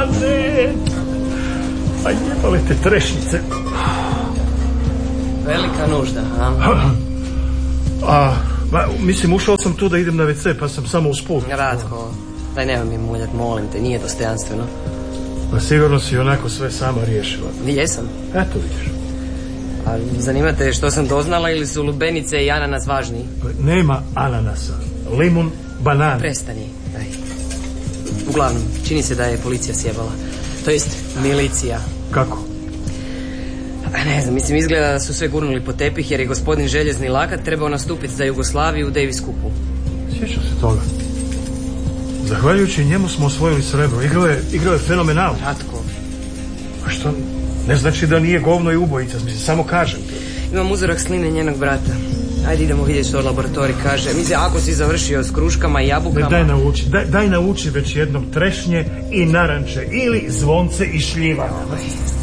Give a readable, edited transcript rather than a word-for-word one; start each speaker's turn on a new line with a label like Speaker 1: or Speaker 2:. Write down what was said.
Speaker 1: A ne! A jebale te trešnjice.
Speaker 2: Velika nužda,
Speaker 1: Mislim, ušao sam tu da idem na WC, pa sam samo usput.
Speaker 2: Ratko, daj nemoj mi muljat, molim te, nije dostojanstveno.
Speaker 1: Pa sigurno si onako sve sama riješila.
Speaker 2: Jesam.
Speaker 1: Eto vidiš.
Speaker 2: A zanimate što sam doznala ili su lubenice i ananas važniji?
Speaker 1: Nema ananasa. Limun, banan.
Speaker 2: Prestani, daj. Uglavnom, čini se da je policija sjebala. To jest, milicija.
Speaker 1: Kako?
Speaker 2: Ne znam, mislim, izgleda da su sve gurnuli po tepih jer je gospodin Željezni lakat trebao nastupiti za Jugoslaviju u Davis Cupu.
Speaker 1: Sjećam se toga. Zahvaljujući njemu smo osvojili srebro. Igrao je fenomenalno.
Speaker 2: Ratko.
Speaker 1: A što? Ne znači da nije govno i ubojica, mislim, samo kažem.
Speaker 2: Imam uzorak sline njenog brata. Ajde idemo vidjeti što laboratorij kaže. Mislim, ako si završio s kruškama i jabukama...
Speaker 1: Daj nauči već jednom trešnje i naranče ili zvonce i šljiva.